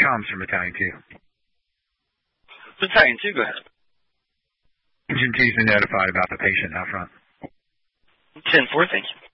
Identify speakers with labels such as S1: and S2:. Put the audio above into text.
S1: Tom's from Battalion 2.
S2: Battalion 2, go ahead.
S1: Engine T's been notified about the patient out front.
S2: 10-4, thank you.